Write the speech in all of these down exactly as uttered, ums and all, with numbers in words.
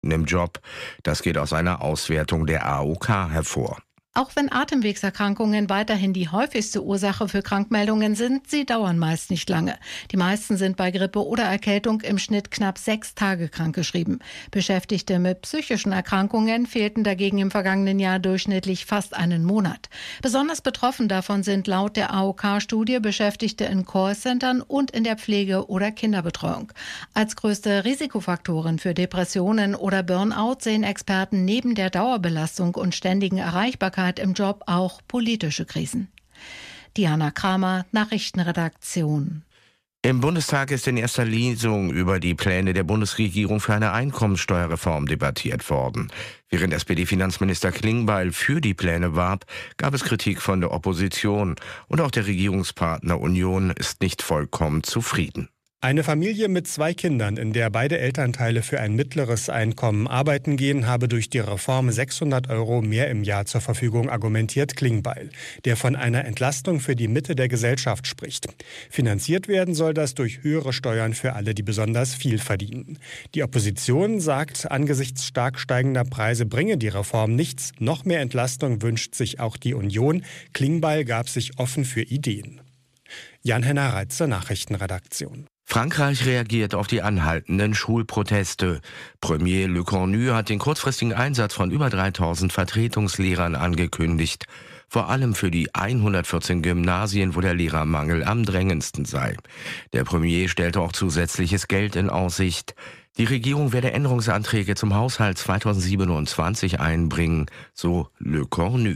im Job. Das geht aus einer Auswertung der A O K hervor. Auch wenn Atemwegserkrankungen weiterhin die häufigste Ursache für Krankmeldungen sind, sie dauern meist nicht lange. Die meisten sind bei Grippe oder Erkältung im Schnitt knapp sechs Tage krankgeschrieben. Beschäftigte mit psychischen Erkrankungen fehlten dagegen im vergangenen Jahr durchschnittlich fast einen Monat. Besonders betroffen davon sind laut der A O K-Studie Beschäftigte in Callcentern und in der Pflege- oder Kinderbetreuung. Als größte Risikofaktoren für Depressionen oder Burnout sehen Experten neben der Dauerbelastung und ständigen Erreichbarkeit im Job auch politische Krisen. Diana Kramer, Nachrichtenredaktion. Im Bundestag ist in erster Lesung über die Pläne der Bundesregierung für eine Einkommensteuerreform debattiert worden. Während S P D-Finanzminister Klingbeil für die Pläne warb, gab es Kritik von der Opposition. Und auch der Regierungspartner Union ist nicht vollkommen zufrieden. Eine Familie mit zwei Kindern, in der beide Elternteile für ein mittleres Einkommen arbeiten gehen, habe durch die Reform sechshundert Euro mehr im Jahr zur Verfügung, argumentiert Klingbeil, der von einer Entlastung für die Mitte der Gesellschaft spricht. Finanziert werden soll das durch höhere Steuern für alle, die besonders viel verdienen. Die Opposition sagt, angesichts stark steigender Preise bringe die Reform nichts. Noch mehr Entlastung wünscht sich auch die Union. Klingbeil gab sich offen für Ideen. Jan-Henner Reitzer, Nachrichtenredaktion. Frankreich reagiert auf die anhaltenden Schulproteste. Premier Le Cornu hat den kurzfristigen Einsatz von über dreitausend Vertretungslehrern angekündigt. Vor allem für die hundertvierzehn Gymnasien, wo der Lehrermangel am drängendsten sei. Der Premier stellte auch zusätzliches Geld in Aussicht. Die Regierung werde Änderungsanträge zum Haushalt zweitausendsiebenundzwanzig einbringen, so Le Cornu.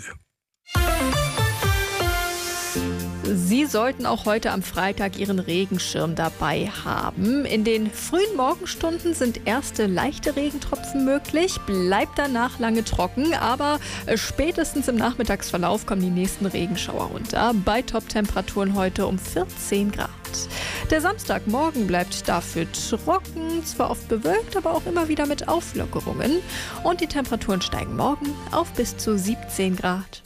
Sie sollten auch heute am Freitag Ihren Regenschirm dabei haben. In den frühen Morgenstunden sind erste leichte Regentropfen möglich, bleibt danach lange trocken, aber spätestens im Nachmittagsverlauf kommen die nächsten Regenschauer runter. Bei Top-Temperaturen heute um vierzehn Grad. Der Samstagmorgen bleibt dafür trocken, zwar oft bewölkt, aber auch immer wieder mit Auflockerungen. Und die Temperaturen steigen morgen auf bis zu siebzehn Grad.